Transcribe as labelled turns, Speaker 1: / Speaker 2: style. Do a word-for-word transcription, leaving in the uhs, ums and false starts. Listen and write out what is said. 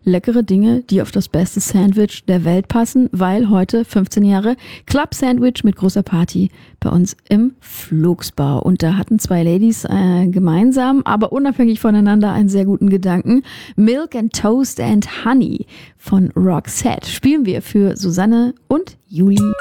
Speaker 1: leckere Dinge, die auf das beste Sandwich der Welt passen, weil heute fünfzehn Jahre Club Sandwich mit großer Party bei uns im Flugsbau. Und da hatten zwei Ladies äh, gemeinsam, aber unabhängig voneinander einen sehr guten Gedanken. Milk and Toast and Honey von Roxette spielen wir für Susanne und Juli.